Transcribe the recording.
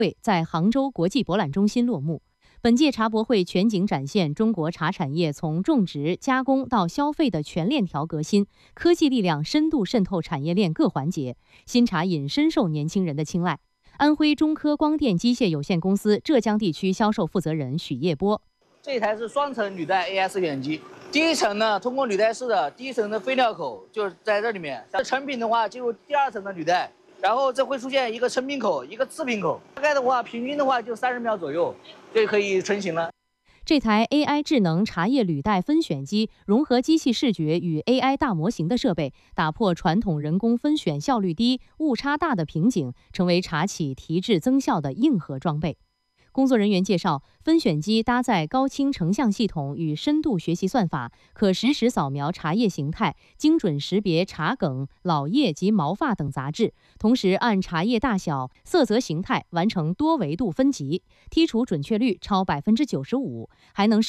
会在杭州国际博览中心落幕。本届茶博会全景展现中国茶产业从种植、加工到消费的全链条革新，科技力量深度渗透产业链各环节，新茶饮深受年轻人的青睐。安徽中科光电机械有限公司浙江地区销售负责人许业波： 这一台是双层履带 AI 色点机，第一层呢通过履带式的第一层的飞料口就是在这里面，成品的话进入第二层的履带。然后这会出现一个成品口，一个次品口，大概的话，平均的话就30秒左右，就可以成型了。 这台 AI 智能茶叶履带分选机融合机器视觉与 AI 大模型的设备，打破传统人工分选效率低、误差大的瓶颈，成为茶企提质增效的硬核装备。工作人员介绍，分选机搭载高清成像系统与深度学习算法，可实时扫描茶叶形态，精准识别茶梗、老叶及毛发等杂质，同时按茶叶大小、色泽形态完成多维度分级，剔除准确率超95%，还能